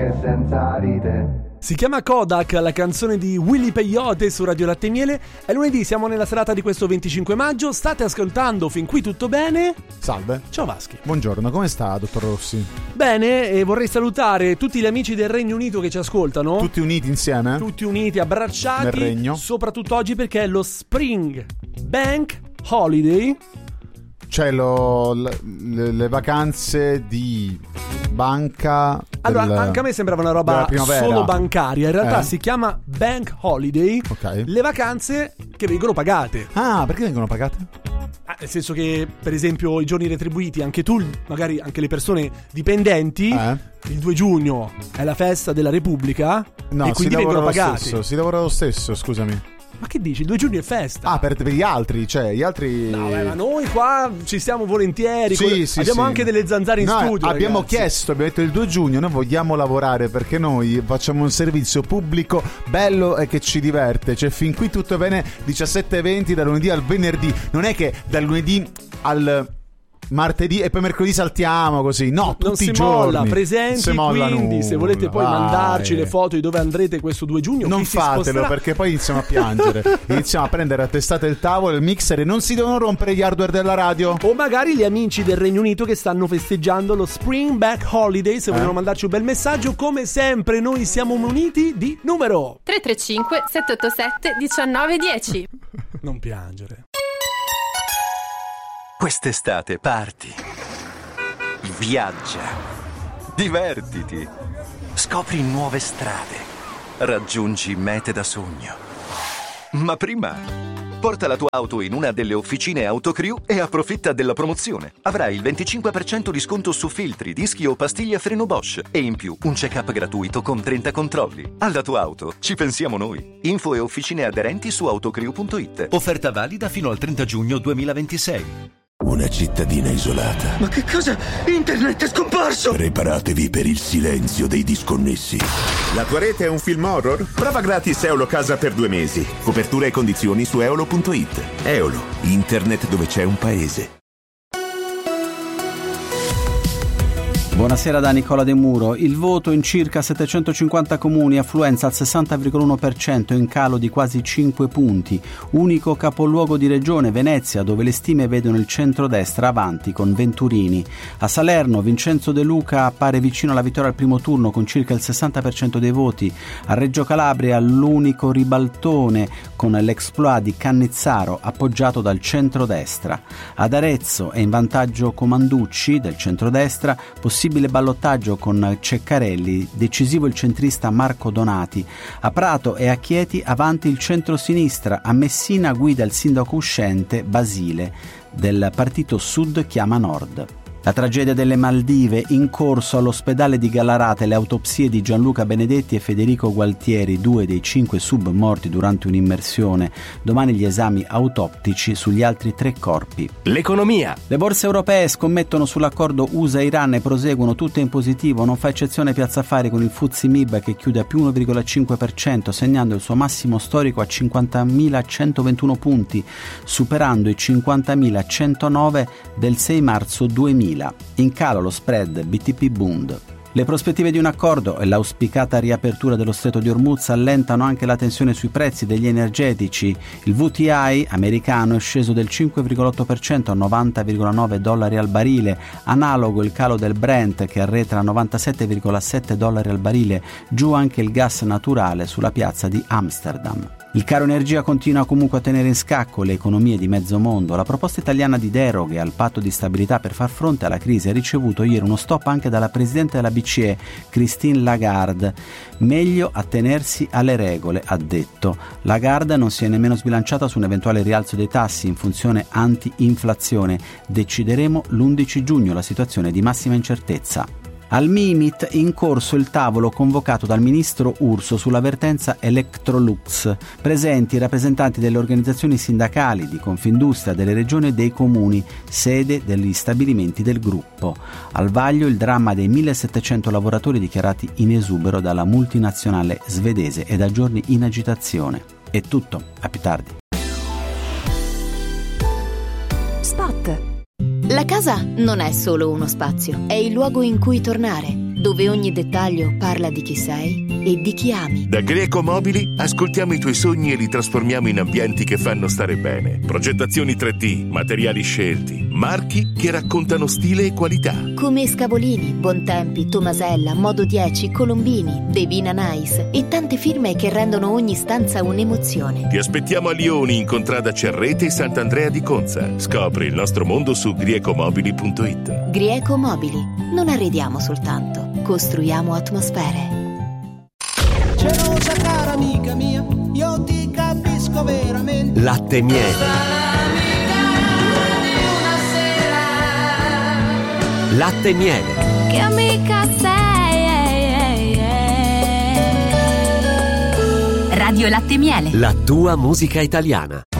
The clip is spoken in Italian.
anche senza ride. Si chiama Kodak, la canzone di Willy Peyote su Radio Latte e Miele. È lunedì, siamo nella serata di questo 25 maggio. State ascoltando Fin qui tutto bene? Salve. Ciao Vaschi. Buongiorno, come sta, dottor Rossi? Bene, e vorrei salutare tutti gli amici del Regno Unito che ci ascoltano. Tutti uniti insieme? Tutti uniti, abbracciati. Nel regno. Soprattutto oggi perché è lo Spring Bank Holiday. C'è le vacanze di banca. Allora, anche a me sembrava una roba solo bancaria. In realtà si chiama Bank Holiday. Ok. Le vacanze che vengono pagate. Ah, perché vengono pagate? Nel senso che, per esempio, i giorni retribuiti, anche tu, magari anche le persone dipendenti, il 2 giugno è la festa della Repubblica, no, e quindi vengono pagati. Si lavora lo stesso, scusami. Ma che dici? Il 2 giugno è festa. Ah, per gli altri, cioè gli altri. No, ma noi qua ci stiamo volentieri. Sì, abbiamo anche delle zanzare in studio. Abbiamo ragazzi. chiesto, abbiamo detto il 2 giugno noi vogliamo lavorare perché noi facciamo un servizio pubblico bello e che ci diverte. Cioè, fin qui tutto bene, 17:20 da lunedì al venerdì. Non è che dal lunedì al martedì e poi mercoledì saltiamo così. No, tutti i giorni. Molla, presenti, quindi nulla. se volete poi mandarci le foto di dove andrete questo 2 giugno, non fatelo, perché poi iniziamo a piangere. Iniziamo a prendere a testate il tavolo, il mixer, e non si devono rompere gli hardware della radio. O magari gli amici del Regno Unito che stanno festeggiando lo Spring Back Holiday, se vogliono mandarci un bel messaggio. Come sempre noi siamo muniti di numero 335 787 1910. Non piangere. Quest'estate parti, viaggia, divertiti, scopri nuove strade, raggiungi mete da sogno. Ma prima, porta la tua auto in una delle officine Autocrew e approfitta della promozione. Avrai il 25% di sconto su filtri, dischi o pastiglie a freno Bosch e in più un check-up gratuito con 30 controlli. Alla tua auto ci pensiamo noi. Info e officine aderenti su autocrew.it. Offerta valida fino al 30 giugno 2026. Una cittadina isolata. Ma che cosa? Internet è scomparso! Preparatevi per il silenzio dei disconnessi. La tua rete è un film horror? Prova gratis Eolo Casa per 2 mesi. Copertura e condizioni su eolo.it. Eolo, internet dove c'è un paese. Buonasera da Nicola De Muro. Il voto in circa 750 comuni, affluenza al 60,1%, in calo di quasi 5 punti. Unico capoluogo di regione, Venezia, dove le stime vedono il centrodestra avanti con Venturini. A Salerno, Vincenzo De Luca appare vicino alla vittoria al primo turno con circa il 60% dei voti. A Reggio Calabria l'unico ribaltone con l'exploit di Cannizzaro appoggiato dal centrodestra. Ad Arezzo è in vantaggio Comanducci del centrodestra, possibile ballottaggio con Ceccarelli, decisivo il centrista Marco Donati. A Prato e a Chieti avanti il centro-sinistra, a Messina guida il sindaco uscente Basile del partito Sud chiama Nord. La tragedia delle Maldive, in corso all'ospedale di Gallarate le autopsie di Gianluca Benedetti e Federico Gualtieri, 2 dei 5 sub morti durante un'immersione. Domani gli esami autoptici sugli altri 3 corpi. L'economia. Le borse europee scommettono sull'accordo USA-Iran e proseguono tutte in positivo. Non fa eccezione Piazza Affari con il FTSE MIB che chiude a più 1,5%, segnando il suo massimo storico a 50.121 punti, superando i 50.109 del 6 marzo 2000. In calo lo spread BTP-Bund. Le prospettive di un accordo e l'auspicata riapertura dello stretto di Hormuz allentano anche la tensione sui prezzi degli energetici. Il WTI americano è sceso del 5,8% a $90,9 al barile, analogo il calo del Brent che arretra a $97,7 al barile, giù anche il gas naturale sulla piazza di Amsterdam. Il caro energia continua comunque a tenere in scacco le economie di mezzo mondo. La proposta italiana di deroghe al patto di stabilità per far fronte alla crisi ha ricevuto ieri uno stop anche dalla presidente della BCE, Christine Lagarde. Meglio attenersi alle regole, ha detto. Lagarde non si è nemmeno sbilanciata su un eventuale rialzo dei tassi in funzione anti-inflazione. Decideremo l'11 giugno, la situazione è di massima incertezza. Al Mimit in corso il tavolo convocato dal ministro Urso sulla vertenza Electrolux. Presenti i rappresentanti delle organizzazioni sindacali, di Confindustria, delle regioni e dei comuni, sede degli stabilimenti del gruppo. Al vaglio il dramma dei 1.700 lavoratori dichiarati in esubero dalla multinazionale svedese e da giorni in agitazione. È tutto, a più tardi. Spot. La casa non è solo uno spazio, è il luogo in cui tornare. dove ogni dettaglio parla di chi sei e di chi ami. Da Greco Mobili ascoltiamo i tuoi sogni e li trasformiamo in ambienti che fanno stare bene. Progettazioni 3D, materiali scelti, marchi che raccontano stile e qualità. Come Scavolini, Bontempi, Tomasella, Modo 10, Colombini, Devina Nice e tante firme che rendono ogni stanza un'emozione. Ti aspettiamo a Lioni in contrada Cerrete e Sant'Andrea di Conza. Scopri il nostro mondo su griecomobili.it. Grieco Mobili. Non arrediamo soltanto, costruiamo atmosfere. Gelosa cara amica mia, io ti capisco veramente. Latte e miele. Latte e miele. Che amica sei. Radio Latte e Miele. La tua musica italiana.